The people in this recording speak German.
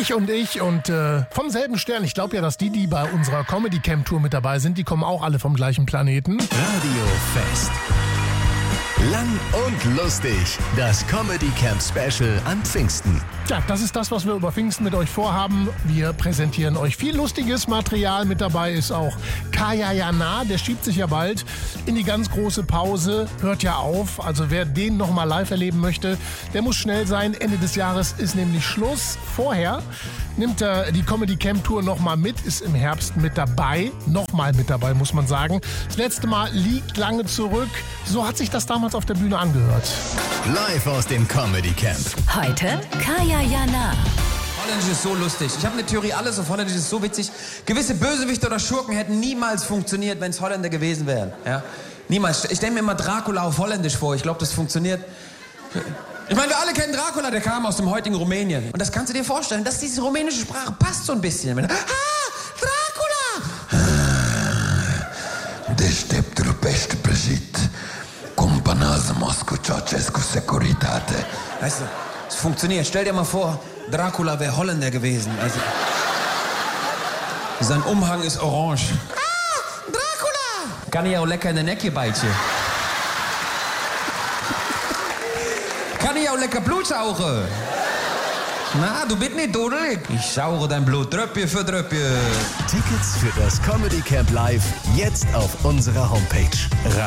Dich und ich und vom selben Stern. Ich glaube ja, dass die bei unserer Comedy Camp Tour mit dabei sind, die kommen auch alle vom gleichen Planeten. Radio Fest. Lang und lustig. Das Comedy Camp Special an Pfingsten. Ja, das ist das, was wir über Pfingsten mit euch vorhaben. Wir präsentieren euch viel lustiges Material. Mit dabei ist auch Kaya Jana. Der schiebt sich ja bald in die ganz große Pause. Hört ja auf. Also wer den nochmal live erleben möchte, der muss schnell sein. Ende des Jahres ist nämlich Schluss. Vorher nimmt er die Comedy Camp Tour nochmal mit, ist im Herbst mit dabei. Nochmal mit dabei, muss man sagen. Das letzte Mal liegt lange zurück. So hat sich das damals auf der Bühne angehört. Live aus dem Comedy Camp. Heute Kaya Jana. Holländisch ist so lustig. Ich habe eine Theorie, alles auf Holländisch ist so witzig. Gewisse Bösewichte oder Schurken hätten niemals funktioniert, wenn es Holländer gewesen wären. Ja? Niemals. Ich stelle mir immer Dracula auf Holländisch vor. Ich glaube, das funktioniert. Ich meine, wir alle kennen Dracula, der kam aus dem heutigen Rumänien. Und das kannst du dir vorstellen, dass diese rumänische Sprache passt so ein bisschen. Dracula! Deșteptul pește prăjit, cumpănează-mă cu Ceaușescu Securitate. Weißt du, es funktioniert. Stell dir mal vor, Dracula wäre Holländer gewesen. Also, sein Umhang ist orange. Dracula! Kann ich auch lecker in den Necke beißen. Kann ich auch lecker Blut saugen? Na, du bist nicht durstig. Ich sauge dein Blut Tröpfchen für Tröpfchen. Tickets für das Comedy Camp Live jetzt auf unserer Homepage.